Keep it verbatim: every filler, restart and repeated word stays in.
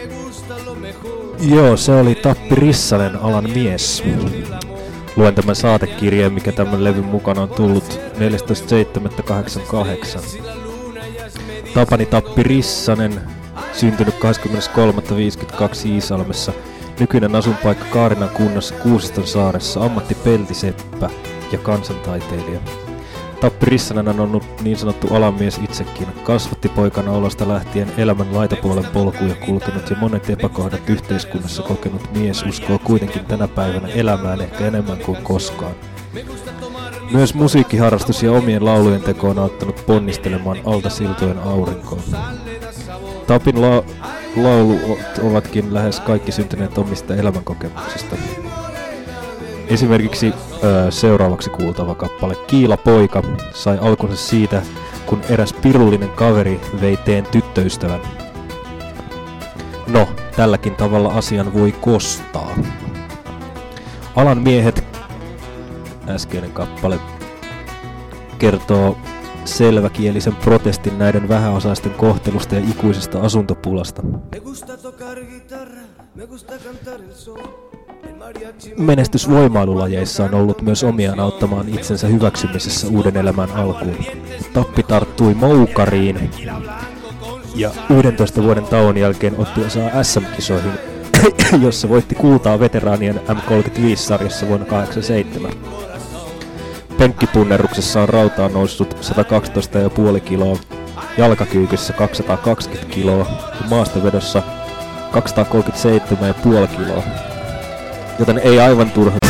Joo, se oli Tappi Rissanen, Alan mies. Luen tämän saatekirjeen, mikä tämän levyn mukana on tullut neljästoista seitsemättä kahdeksankymmentäkahdeksan. Tapani Tappi Rissanen, syntynyt kahdeskymmeneskolmas viisikymmentäkaksi Iisalmessa. Nykyinen asunpaikka Kaarinan kunnassa Kuusiston saaressa, ammatti peltiseppä ja kansantaiteilija. Tappi Rissanen on ollut niin sanottu alanmies itsekin. Kasvatti poikana olosta lähtien elämän laitapuolen polkuja kulkenut ja monet epäkohdat yhteiskunnassa kokenut mies uskoo kuitenkin tänä päivänä elämään ehkä enemmän kuin koskaan. Myös musiikkiharrastus ja omien laulujen teko on auttanut ponnistelemaan alta siltojen aurinkoon. Tapin la- laulu ovatkin lähes kaikki syntyneet omista elämänkokemuksista. Esimerkiksi öö, seuraavaksi kuultava kappale Kiila poika sai alkunsa siitä, kun eräs pirullinen kaveri vei teen tyttöystävän. No, tälläkin tavalla asian voi kostaa. Alan miehet, äskeinen kappale, kertoo selväkielisen protestin näiden vähäosaisten kohtelusta ja ikuisesta asuntopulasta. Menestys voimailulajeissa on ollut myös omiaan auttamaan itsensä hyväksymisessä uuden elämän alkuun. Tappi tarttui moukariin ja yhdentoista vuoden tauon jälkeen otti osaa S M-kisoihin, jossa voitti kultaa veteraanien M kolmekymmentäviisi-sarjassa vuonna kahdeksankymmentäseitsemän. Penkkipunneruksessa on rautaa noussut sata kaksitoista pilkku viisi kiloa, jalkakyykyssä kaksisataakaksikymmentä kiloa ja maastovedossa kaksisataakolmekymmentäseitsemän pilkku viisi kiloa. Joten ei aivan turha